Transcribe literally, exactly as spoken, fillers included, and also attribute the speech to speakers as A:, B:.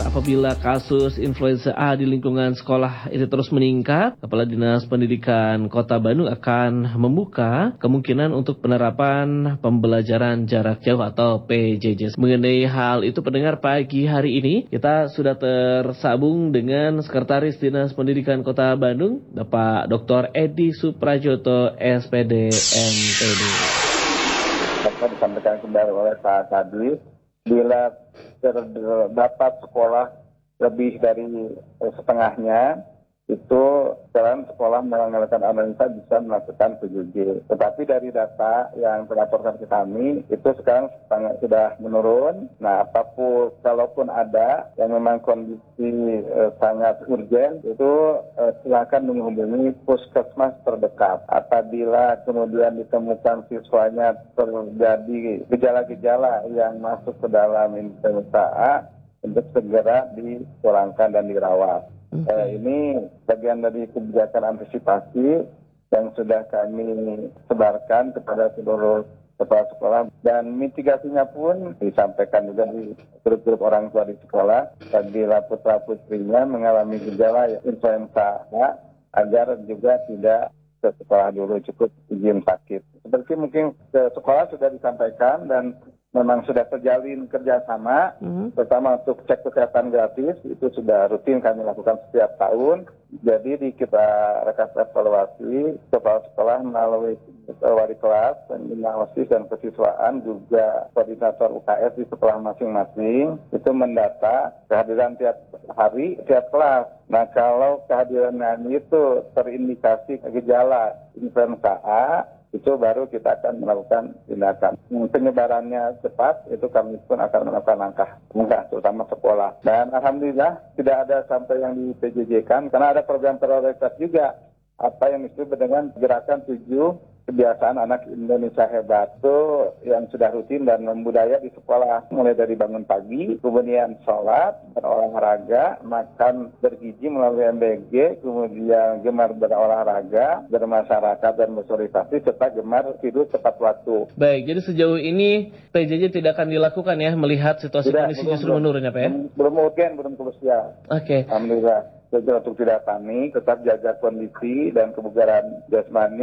A: apabila kasus influenza A di lingkungan sekolah itu terus meningkat, Kepala Dinas Pendidikan Kota Bandung akan membuka kemungkinan untuk penerapan pembelajaran jarak jauh atau P J J. Mengenai hal itu, pendengar, pagi hari ini kita sudah tersambung dengan Sekretaris Dinas Pendidikan Kota Bandung, Bapak Doktor Edi Suprajoto, S P D M P D.
B: Dapat disampaikan kembali oleh Pak Kadis, bila terdapat sekolah lebih dari setengahnya, itu sekarang sekolah melakukan analisa bisa melakukan P J J. Tetapi dari data yang dilaporkan ke kami, itu sekarang sangat sudah menurun. Nah, apapun, kalaupun ada yang memang kondisi eh, sangat urgen, itu eh, silakan menghubungi puskesmas terdekat. Apabila kemudian ditemukan siswanya terjadi gejala-gejala yang masuk ke dalam influenza A, untuk segera dipulangkan dan dirawat. Okay. Eh, ini bagian dari kebijakan antisipasi yang sudah kami sebarkan kepada seluruh kepala sekolah, dan mitigasinya pun disampaikan juga di grup-grup orang tua di sekolah apabila putra-putrinya mengalami gejala influenza A, agar juga tidak ke sekolah dulu, cukup izin sakit. Seperti mungkin ke sekolah sudah disampaikan dan memang sudah terjalin kerjasama, mm-hmm. terutama untuk cek kesehatan gratis, itu sudah rutin kami lakukan setiap tahun. Jadi di kita rekas evaluasi, kepala sekolah melalui wali kelas, pembina OSIS dan kesiswaan, juga koordinator U K S di sekolah masing-masing, itu mendata kehadiran tiap hari, tiap kelas. Nah, kalau kehadiran itu terindikasi gejala influenza A, itu baru kita akan melakukan tindakan. Penyebarannya cepat, itu kami pun akan melakukan langkah langkah terutama sekolah. Dan alhamdulillah tidak ada sampai yang di P J J-kan, karena ada program prioritas juga, apa yang disebut dengan gerakan tujuh kebiasaan anak Indonesia hebat, itu yang sudah rutin dan membudaya di sekolah, mulai dari bangun pagi, kemudian sholat, berolahraga, makan bergizi melalui M B G, kemudian gemar berolahraga, bermasyarakat dan bersosialisasi, serta gemar tidur tepat waktu.
A: Baik, jadi sejauh ini P J J tidak akan dilakukan ya, melihat situasi
B: tidak,
A: kondisi
B: belum,
A: justru
B: belum,
A: menurun ya Pak ya?
B: Belum mungkin, belum krusial.
A: Oke. Okay.
B: Alhamdulillah. Jadi untuk tidak panik, tetap jaga kondisi dan kebugaran jasmani.